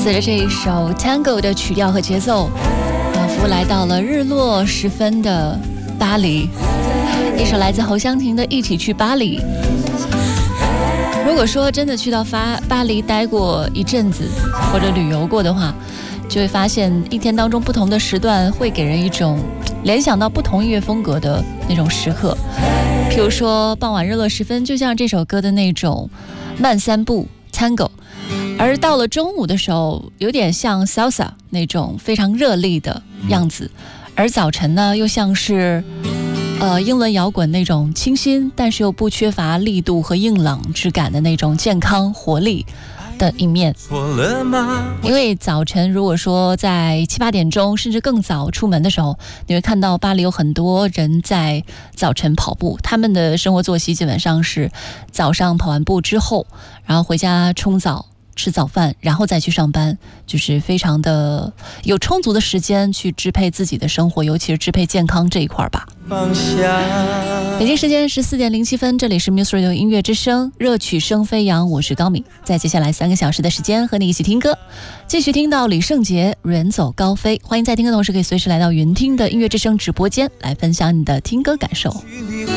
随着这一首 Tango 的曲调和节奏，仿佛来到了日落时分的巴黎。一首来自侯湘婷的《一起去巴黎》。如果说真的去到巴黎待过一阵子，或者旅游过的话，就会发现一天当中不同的时段会给人一种联想到不同音乐风格的那种时刻。譬如说傍晚日落时分，就像这首歌的那种慢三步 Tango， 而到了中午的时候，有点像 Salsa 那种非常热力的样子，而早晨呢，又像是英伦摇滚那种清新，但是又不缺乏力度和硬朗之感的那种健康活力的一面。因为早晨如果说在7、8点钟甚至更早出门的时候，你会看到巴黎有很多人在早晨跑步，他们的生活作息基本上是早上跑完步之后，然后回家冲澡吃早饭，然后再去上班，就是非常的有充足的时间去支配自己的生活，尤其是支配健康这一块吧。北京时间14点07分，这里是 Muse Radio 音乐之声，热曲声飞扬，我是高敏。在接下来3个小时的时间和你一起听歌，继续听到李圣杰远走高飞。欢迎在听歌同时可以随时来到云听的音乐之声直播间来分享你的听歌感受。